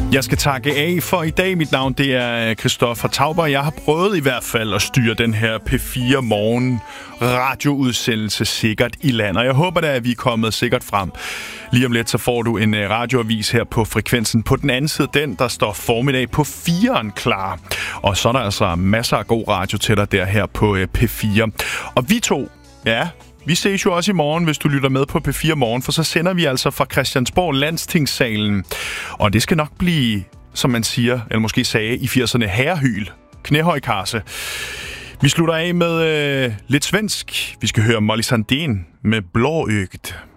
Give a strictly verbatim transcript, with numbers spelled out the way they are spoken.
Jeg skal takke af for i dag. Mit navn det er Christoffer Tauber. Jeg har prøvet i hvert fald at styre den her P fire Morgen radioudsendelse sikkert i land. Og jeg håber da, at vi er kommet sikkert frem. Lige om lidt så får du en radioavis her på frekvensen. På den anden side, den der står formiddag på firen klar. Og så er der altså masser af god radio til dig der her på P fire. Og vi to, ja... Vi ses jo også i morgen, hvis du lytter med på P fire Morgen, for så sender vi altså fra Christiansborg Landstingssalen. Og det skal nok blive, som man siger, eller måske sagde i firserne, herrehyl, knæhøjkarse. Vi slutter af med øh, lidt svensk. Vi skal høre Molly Sandén med Blåøgt.